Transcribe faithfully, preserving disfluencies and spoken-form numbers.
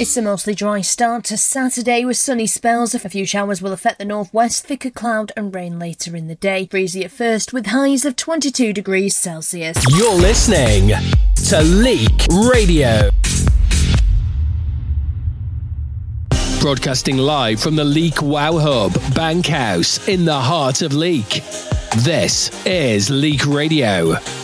It's a mostly dry start to Saturday with sunny spells. A few showers will affect the northwest, thicker cloud and rain later in the day. Breezy at first with highs of twenty-two degrees Celsius. You're listening to Leek Radio. Broadcasting live from the Leek Wow Hub, Bankhouse, in the heart of Leek. This is Leek Radio.